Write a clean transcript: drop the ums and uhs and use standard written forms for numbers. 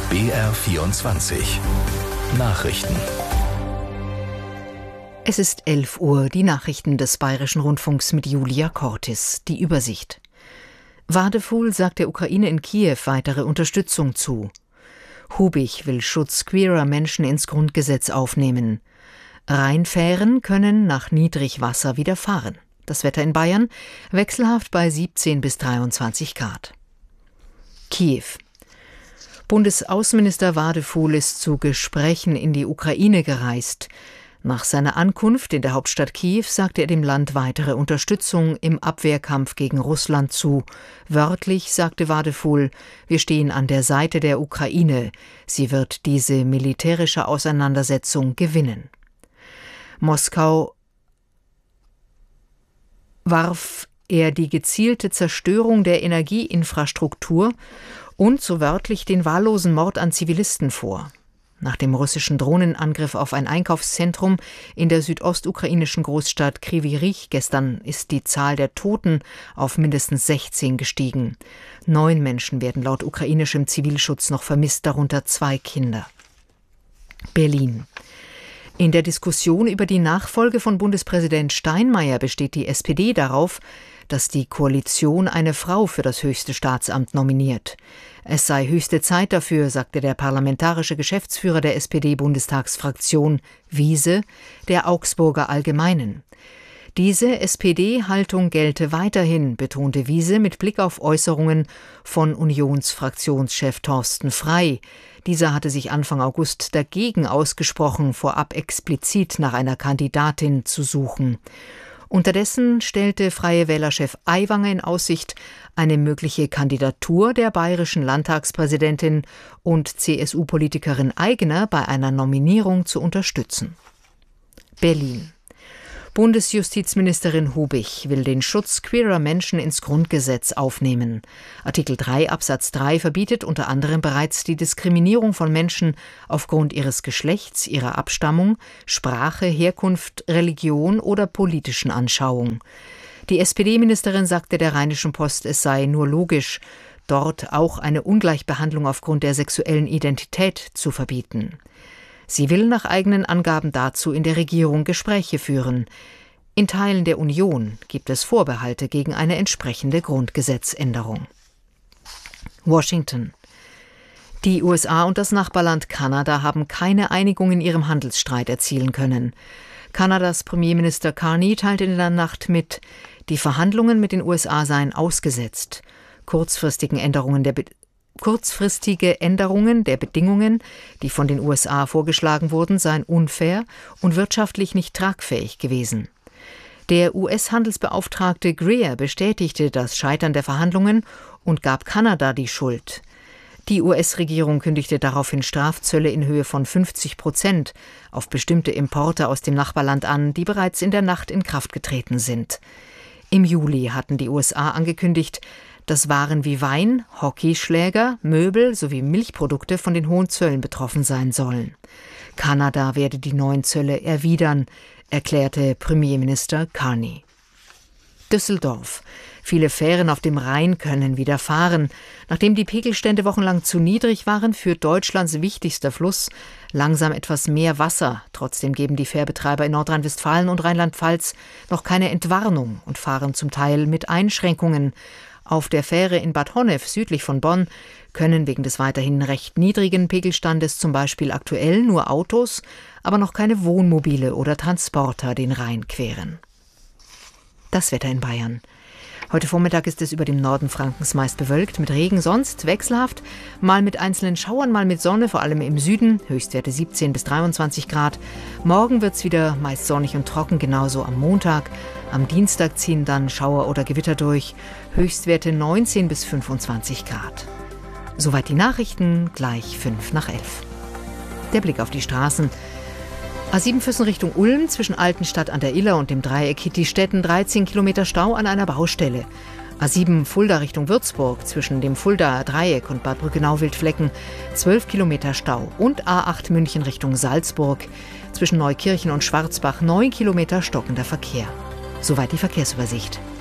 BR24 Nachrichten. Es ist 11 Uhr, die Nachrichten des Bayerischen Rundfunks mit Julia Cortis. Die Übersicht. Wadefuhl sagt der Ukraine in Kiew weitere Unterstützung zu. Hubich will Schutz queerer Menschen ins Grundgesetz aufnehmen. Rheinfähren können nach Niedrigwasser wieder fahren. Das Wetter in Bayern wechselhaft bei 17 bis 23 Grad. Kiew. Bundesaußenminister Wadefuhl ist zu Gesprächen in die Ukraine gereist. Nach seiner Ankunft in der Hauptstadt Kiew sagte er dem Land weitere Unterstützung im Abwehrkampf gegen Russland zu. Wörtlich sagte Wadefuhl: Wir stehen an der Seite der Ukraine. Sie wird diese militärische Auseinandersetzung gewinnen. Moskau warf er die gezielte Zerstörung der Energieinfrastruktur und so wörtlich den wahllosen Mord an Zivilisten vor. Nach dem russischen Drohnenangriff auf ein Einkaufszentrum in der südostukrainischen Großstadt Kryvyi Rih gestern ist die Zahl der Toten auf mindestens 16 gestiegen. 9 Menschen werden laut ukrainischem Zivilschutz noch vermisst, darunter 2 Kinder. Berlin. In der Diskussion über die Nachfolge von Bundespräsident Steinmeier besteht die SPD darauf, dass die Koalition eine Frau für das höchste Staatsamt nominiert. Es sei höchste Zeit dafür, sagte der parlamentarische Geschäftsführer der SPD-Bundestagsfraktion Wiese der Augsburger Allgemeinen. Diese SPD-Haltung gelte weiterhin, betonte Wiese mit Blick auf Äußerungen von Unionsfraktionschef Thorsten Frey. Dieser hatte sich Anfang August dagegen ausgesprochen, vorab explizit nach einer Kandidatin zu suchen. Unterdessen stellte Freie Wähler-Chef Aiwanger in Aussicht, eine mögliche Kandidatur der bayerischen Landtagspräsidentin und CSU-Politikerin Aigner bei einer Nominierung zu unterstützen. Berlin. Bundesjustizministerin Hubich will den Schutz queerer Menschen ins Grundgesetz aufnehmen. Artikel 3 Absatz 3 verbietet unter anderem bereits die Diskriminierung von Menschen aufgrund ihres Geschlechts, ihrer Abstammung, Sprache, Herkunft, Religion oder politischen Anschauung. Die SPD-Ministerin sagte der Rheinischen Post, es sei nur logisch, dort auch eine Ungleichbehandlung aufgrund der sexuellen Identität zu verbieten. Sie will nach eigenen Angaben dazu in der Regierung Gespräche führen. In Teilen der Union gibt es Vorbehalte gegen eine entsprechende Grundgesetzänderung. Washington. Die USA und das Nachbarland Kanada haben keine Einigung in ihrem Handelsstreit erzielen können. Kanadas Premierminister Carney teilte in der Nacht mit, die Verhandlungen mit den USA seien ausgesetzt. Kurzfristige Änderungen der Bedingungen, die von den USA vorgeschlagen wurden, seien unfair und wirtschaftlich nicht tragfähig gewesen. Der US-Handelsbeauftragte Greer bestätigte das Scheitern der Verhandlungen und gab Kanada die Schuld. Die US-Regierung kündigte daraufhin Strafzölle in Höhe von 50% auf bestimmte Importe aus dem Nachbarland an, die bereits in der Nacht in Kraft getreten sind. Im Juli hatten die USA angekündigt, dass Waren wie Wein, Hockeyschläger, Möbel sowie Milchprodukte von den hohen Zöllen betroffen sein sollen. Kanada werde die neuen Zölle erwidern, erklärte Premierminister Carney. Düsseldorf. Viele Fähren auf dem Rhein können wieder fahren. Nachdem die Pegelstände wochenlang zu niedrig waren, führt Deutschlands wichtigster Fluss langsam etwas mehr Wasser. Trotzdem geben die Fährbetreiber in Nordrhein-Westfalen und Rheinland-Pfalz noch keine Entwarnung und fahren zum Teil mit Einschränkungen. Auf der Fähre in Bad Honnef südlich von Bonn können wegen des weiterhin recht niedrigen Pegelstandes zum Beispiel aktuell nur Autos, aber noch keine Wohnmobile oder Transporter den Rhein queren. Das Wetter in Bayern. Heute Vormittag ist es über dem Norden Frankens meist bewölkt, mit Regen, sonst wechselhaft, mal mit einzelnen Schauern, mal mit Sonne, vor allem im Süden, Höchstwerte 17 bis 23 Grad. Morgen wird es wieder meist sonnig und trocken, genauso am Montag. Am Dienstag ziehen dann Schauer oder Gewitter durch, Höchstwerte 19 bis 25 Grad. Soweit die Nachrichten, gleich 5 nach 11. Der Blick auf die Straßen. A7 Füssen Richtung Ulm, zwischen Altenstadt an der Iller und dem Dreieck Hitti-Stetten 13 Kilometer Stau an einer Baustelle. A7 Fulda Richtung Würzburg, zwischen dem Fuldaer Dreieck und Bad Brückenau-Wildflecken 12 Kilometer Stau. Und A8 München Richtung Salzburg, zwischen Neukirchen und Schwarzbach 9 Kilometer stockender Verkehr. Soweit die Verkehrsübersicht.